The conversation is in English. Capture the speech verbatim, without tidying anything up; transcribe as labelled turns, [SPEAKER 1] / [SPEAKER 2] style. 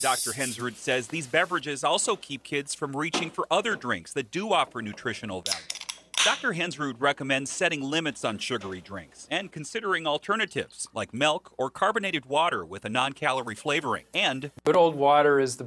[SPEAKER 1] Doctor Hensrud says these beverages also keep kids from reaching for other drinks that do offer nutritional value. Doctor Hensrud recommends setting limits on sugary drinks and considering alternatives like milk or carbonated water with a non-calorie flavoring. And
[SPEAKER 2] good old water is the